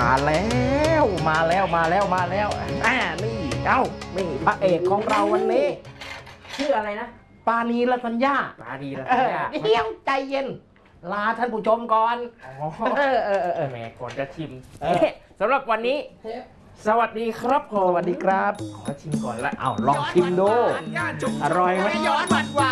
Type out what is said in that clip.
มาแล้วมาแล้วมาแล้วมาแล้วนี่นี่พระเอกของเราวันนี้ชื่ออะไรนะปานีรัตญาปานีรัตญาเดี๋ยวใจเย็นลาท่านผู้ชมก่อนแหมก่อนจะชิมสำหรับวันนี้สวัสดีครับผมสวัสดีครับขอชิมก่อนละลองชิมดูอร่อยไหมย้อนหวาน